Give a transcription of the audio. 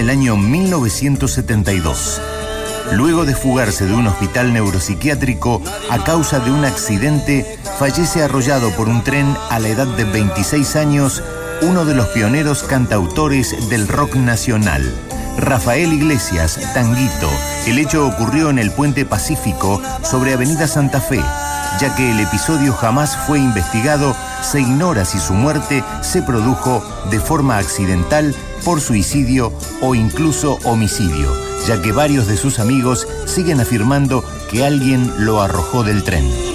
el año 1972. Luego de fugarse de un hospital neuropsiquiátrico a causa de un accidente, fallece arrollado por un tren a la edad de 26 años, uno de los pioneros cantautores del rock nacional, Rafael Iglesias, Tanguito. El hecho ocurrió en el Puente Pacífico sobre Avenida Santa Fe. Ya que el episodio jamás fue investigado, se ignora si su muerte se produjo de forma accidental, por suicidio o incluso homicidio, ya que varios de sus amigos siguen afirmando que alguien lo arrojó del tren.